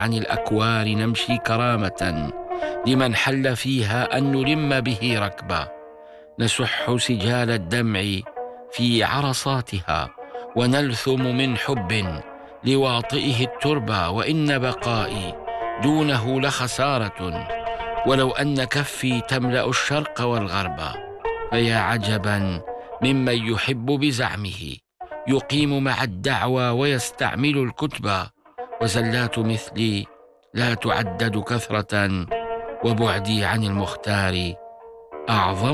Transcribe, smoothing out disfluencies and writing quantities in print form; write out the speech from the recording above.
عن الأكوار نمشي كرامة لمن حل فيها أن نلم به ركبا، نسح سجال الدمع في عرصاتها ونلثم من حب لواطئه التربى، وإن بقائي دونه لخسارة ولو أن كفي تملأ الشرق والغرب. فيا عجبا ممن يحب بزعمه يقيم مع الدعوى ويستعمل الكتب، وزلات مثلي لا تعدد كثرة وبعدي عن المختار أعظم